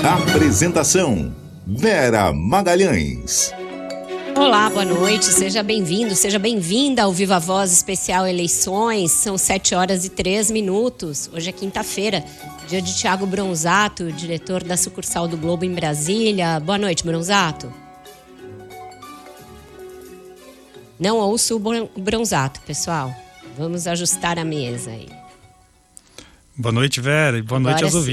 Apresentação: Vera Magalhães. Olá, boa noite, seja bem-vindo, seja bem-vinda ao Viva Voz Especial Eleições. São 7h03. Hoje é quinta-feira, dia de Thiago Bronzato, diretor da sucursal do Globo em Brasília. Boa noite, Bronzato. Não ouço o Bronzato, pessoal. Vamos ajustar a mesa aí. Boa noite, Vera, e boa noite aos ouvintes.